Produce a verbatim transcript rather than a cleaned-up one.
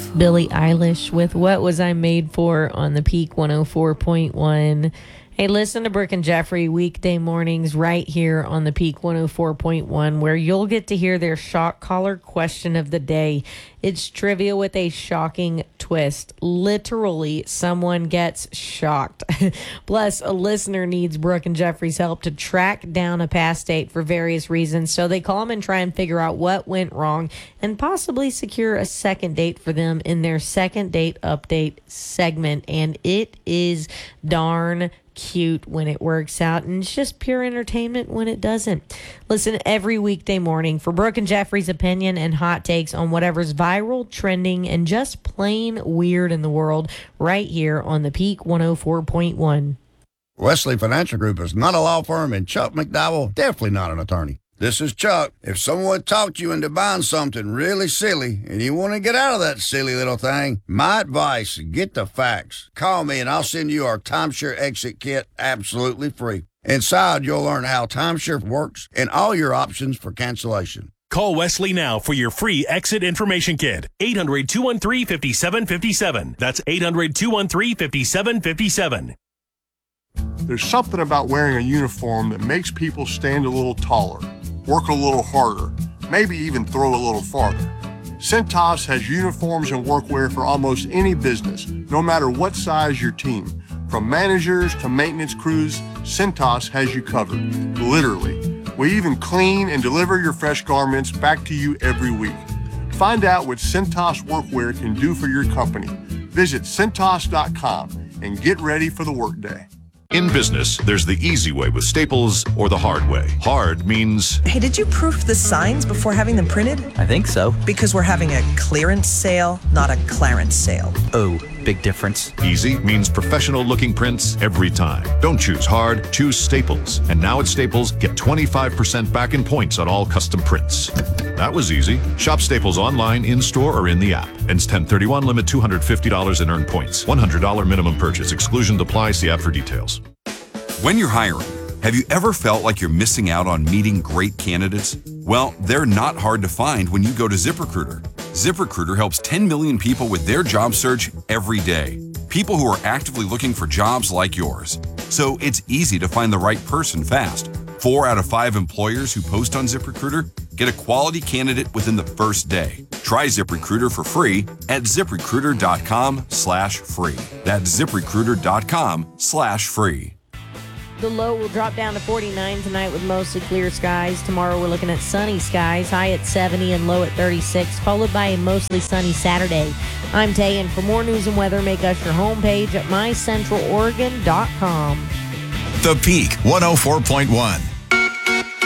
Billie Eilish with What Was I Made For on the Peak one oh four point one. Hey, listen to Brooke and Jeffrey weekday mornings right here on the Peak one oh four point one, where you'll get to hear their shock collar question of the day. It's trivia with a shocking twist. Literally, someone gets shocked. Plus, a listener needs Brooke and Jeffrey's help to track down a past date for various reasons, so they call them and try and figure out what went wrong and possibly secure a second date for them in their second date update segment. And it is darn cute when it works out, and it's just pure entertainment when it doesn't. Listen every weekday morning for Brooke and Jeffrey's opinion and hot takes on whatever's viral, trending, and just plain weird in the world right here on the Peak one oh four point one. Wesley Financial Group is not a law firm, and Chuck McDowell definitely not an attorney. This is Chuck. If someone talked you into buying something really silly and you want to get out of that silly little thing, my advice, get the facts. Call me and I'll send you our timeshare exit kit absolutely free. Inside, you'll learn how timeshare works and all your options for cancellation. Call Wesley now for your free exit information kit. eight hundred, two one three, five seven five seven. That's eight hundred, two one three, five seven five seven. There's something about wearing a uniform that makes people stand a little taller, work a little harder, maybe even throw a little farther. Cintas has uniforms and workwear for almost any business, no matter what size your team. From managers to maintenance crews, Cintas has you covered, literally. We even clean and deliver your fresh garments back to you every week. Find out what Cintas workwear can do for your company. Visit Cintas dot com and get ready for the workday. In business, there's the easy way with Staples or the hard way. Hard means... Hey, did you proof the signs before having them printed? I think so. Because we're having a clearance sale, not a clarence sale. Oh, big difference. Easy means professional-looking prints every time. Don't choose hard, choose Staples. And now at Staples, get twenty-five percent back in points on all custom prints. That was easy. Shop Staples online, in-store, or in the app. Ends ten thirty-one, limit two hundred fifty dollars in earned points. one hundred dollars minimum purchase. Exclusion applies. See app for details. When you're hiring, have you ever felt like you're missing out on meeting great candidates? Well, they're not hard to find when you go to ZipRecruiter. ZipRecruiter helps ten million people with their job search every day. People who are actively looking for jobs like yours. So it's easy to find the right person fast. Four out of five employers who post on ZipRecruiter get a quality candidate within the first day. Try ZipRecruiter for free at ZipRecruiter.com slash free. That's ZipRecruiter.com slash free. The low will drop down to forty-nine tonight with mostly clear skies. Tomorrow we're looking at sunny skies, high at seventy and low at thirty-six, followed by a mostly sunny Saturday. I'm Tay, and for more news and weather, make us your homepage at my central oregon dot com. The Peak one oh four point one.